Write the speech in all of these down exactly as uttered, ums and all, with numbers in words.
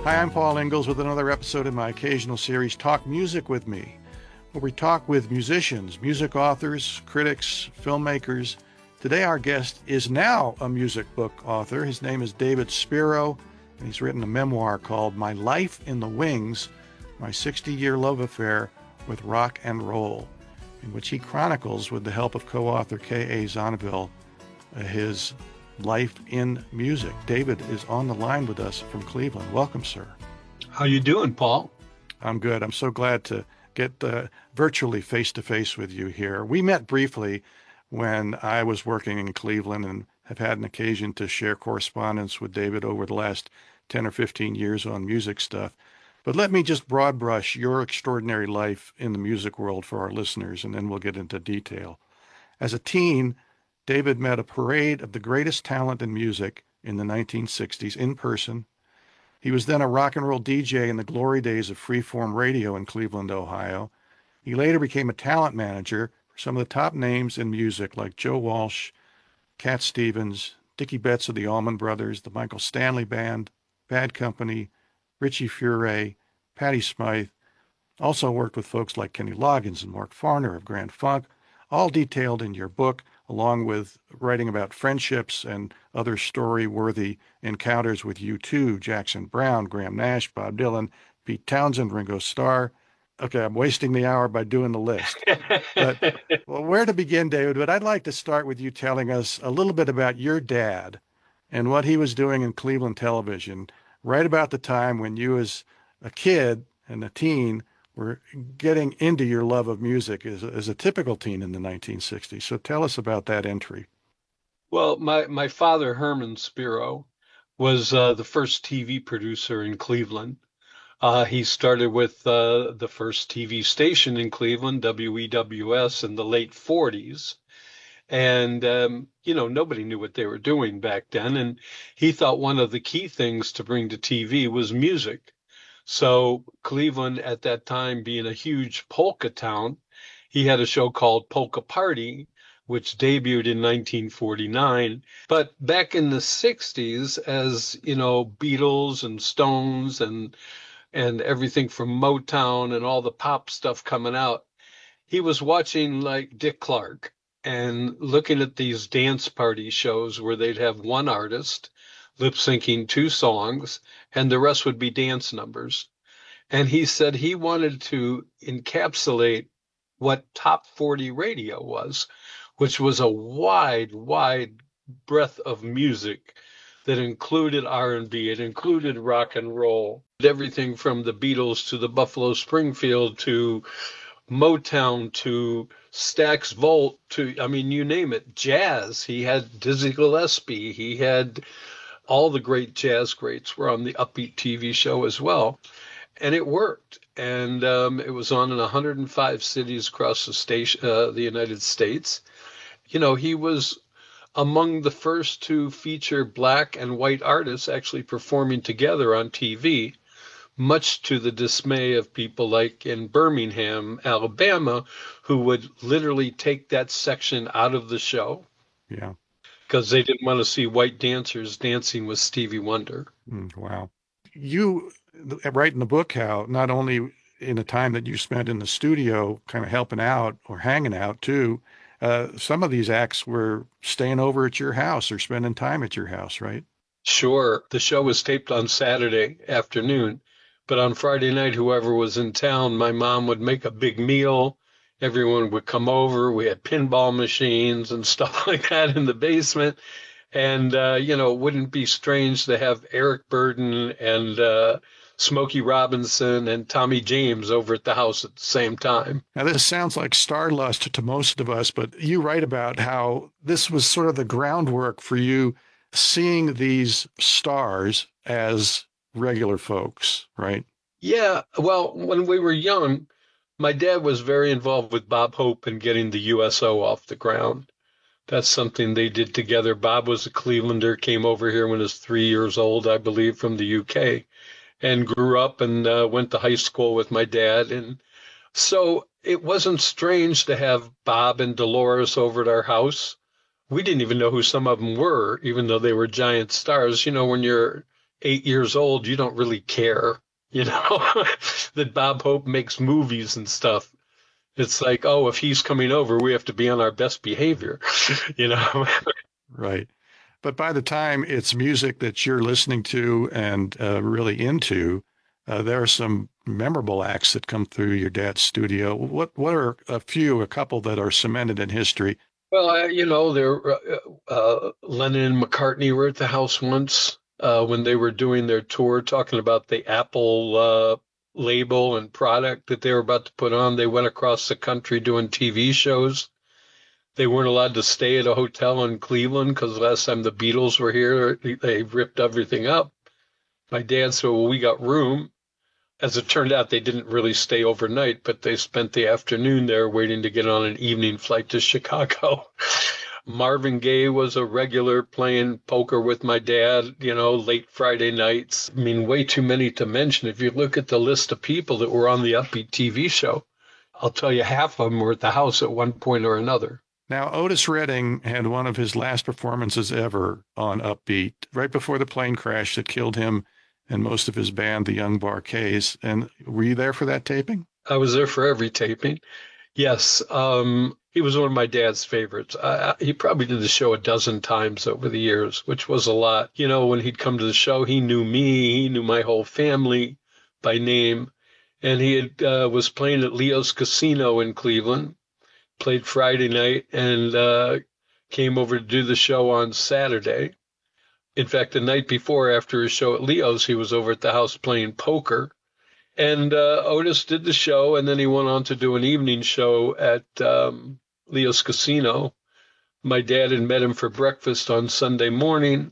Hi, I'm Paul Ingalls with another episode in my occasional series, Talk Music With Me, where we talk with musicians, music authors, critics, filmmakers. Today our guest is now a music book author. His name is David Spero, and he's written a memoir called My Life in the Wings, My sixty-Year Love Affair with Rock and Roll, in which he chronicles, with the help of co-author K A Zonneville, uh, his life in music. David is on the line with us from Cleveland. Welcome, sir. How you doing, Paul? I'm good. I'm so glad to get uh, virtually face-to-face with you here. We met briefly when I was working in Cleveland and have had an occasion to share correspondence with David over the last ten or fifteen years on music stuff. But let me just broad brush your extraordinary life in the music world for our listeners, and then we'll get into detail. As a teen, David met a parade of the greatest talent in music in the nineteen sixties in person. He was then a rock and roll D J in the glory days of freeform radio in Cleveland, Ohio. He later became a talent manager for some of the top names in music like Joe Walsh, Cat Stevens, Dickie Betts of the Allman Brothers, the Michael Stanley Band, Bad Company, Richie Furay, Patti Smythe. Also worked with folks like Kenny Loggins and Mark Farner of Grand Funk, all detailed in your book, along with writing about friendships and other story-worthy encounters with U two, Jackson Browne, Graham Nash, Bob Dylan, Pete Townsend, Ringo Starr. Okay, I'm wasting the hour by doing the list. But well, where to begin, David? But I'd like to start with you telling us a little bit about your dad and what he was doing in Cleveland television right about the time when you as a kid and a teen were getting into your love of music as, as a typical teen in the nineteen sixties. So tell us about that entry. Well, my, my father, Herman Spero, was uh, the first T V producer in Cleveland. Uh, he started with uh, the first T V station in Cleveland, W E W S, in the late forties. And, um, you know, nobody knew what they were doing back then. And he thought one of the key things to bring to T V was music. So Cleveland at that time being a huge polka town, he had a show called Polka Party, which debuted in nineteen forty-nine. But back in the sixties, as you know, Beatles and Stones and and everything from Motown and all the pop stuff coming out, he was watching like Dick Clark and looking at these dance party shows where they'd have one artist lip syncing two songs and the rest would be dance numbers. And he said he wanted to encapsulate what top forty radio was, which was a wide, wide breadth of music that included R and B, it included rock and roll, everything from the Beatles to the Buffalo Springfield to Motown to Stax Volt to, I mean, you name it, jazz. He had Dizzy Gillespie. He had all the great jazz greats were on the Upbeat T V show as well. And it worked. And um, it was on in one hundred five cities across the station, uh, the United States. You know, he was among the first to feature black and white artists actually performing together on T V, much to the dismay of people like in Birmingham, Alabama, who would literally take that section out of the show. Yeah. Because they didn't want to see white dancers dancing with Stevie Wonder. Mm, wow. You write in the book how not only in the time that you spent in the studio kind of helping out or hanging out too, uh, some of these acts were staying over at your house or spending time at your house, right? Sure. The show was taped on Saturday afternoon, but on Friday night, whoever was in town, my mom would make a big meal. Everyone would come over. We had pinball machines and stuff like that in the basement. And, uh, you know, it wouldn't be strange to have Eric Burdon and uh, Smokey Robinson and Tommy James over at the house at the same time. Now, this sounds like starlust to most of us, but you write about how this was sort of the groundwork for you seeing these stars as regular folks, right? Yeah. Well, when we were young, my dad was very involved with Bob Hope in getting the U S O off the ground. That's something they did together. Bob was a Clevelander, came over here when he was three years old, I believe, from the U K, and grew up and uh, went to high school with my dad. And so it wasn't strange to have Bob and Dolores over at our house. We didn't even know who some of them were, even though they were giant stars. You know, when you're eight years old, you don't really care, you know, that Bob Hope makes movies and stuff. It's like, oh, if he's coming over, we have to be on our best behavior, you know. Right. But by the time it's music that you're listening to and uh, really into, uh, there are some memorable acts that come through your dad's studio. What what are a few, a couple that are cemented in history? Well, uh, you know, there, uh, uh, Lennon and McCartney were at the house once uh, when they were doing their tour, talking about the Apple uh, label and product that they were about to put on. They went across the country doing T V shows. They weren't allowed to stay at a hotel in Cleveland because last time the Beatles were here, they ripped everything up. My dad said, well, we got room. As it turned out, they didn't really stay overnight, but they spent the afternoon there waiting to get on an evening flight to Chicago. Marvin Gaye was a regular playing poker with my dad, you know, late Friday nights. I mean, way too many to mention. If you look at the list of people that were on the Upbeat T V show, I'll tell you half of them were at the house at one point or another. Now, Otis Redding had one of his last performances ever on Upbeat, right before the plane crash that killed him and most of his band, the Young Bar-Kays. And were you there for that taping? I was there for every taping. Yes, um, he was one of my dad's favorites. I, I, he probably did the show a dozen times over the years, which was a lot. You know, when he'd come to the show, he knew me, he knew my whole family by name. And he had, uh, was playing at Leo's Casino in Cleveland, played Friday night, and uh, came over to do the show on Saturday. In fact, the night before, after his show at Leo's, he was over at the house playing poker. And uh, Otis did the show, and then he went on to do an evening show at um, Leo's Casino. My dad had met him for breakfast on Sunday morning.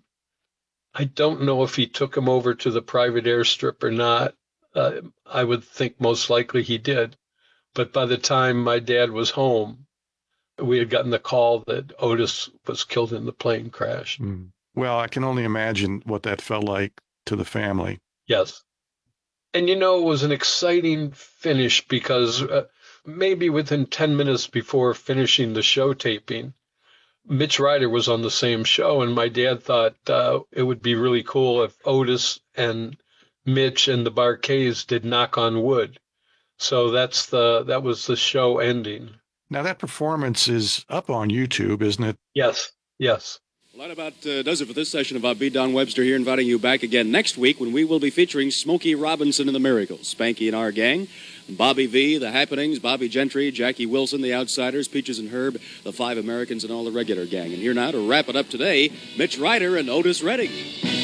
I don't know if he took him over to the private airstrip or not. Uh, I would think most likely he did. But by the time my dad was home, we had gotten the call that Otis was killed in the plane crash. Mm. Well, I can only imagine what that felt like to the family. Yes. And, you know, it was an exciting finish because uh, maybe within ten minutes before finishing the show taping, Mitch Ryder was on the same show. And my dad thought uh, it would be really cool if Otis and Mitch and the Bar-Kays did Knock on Wood. So that's the that was the show ending. Now, that performance is up on YouTube, isn't it? Yes, yes. Well, that about uh, does it for this session of Upbeat. Don Webster here, inviting you back again next week when we will be featuring Smokey Robinson and the Miracles, Spanky and our gang, Bobby V, The Happenings, Bobby Gentry, Jackie Wilson, The Outsiders, Peaches and Herb, The Five Americans, and all the regular gang. And here now to wrap it up today, Mitch Ryder and Otis Redding.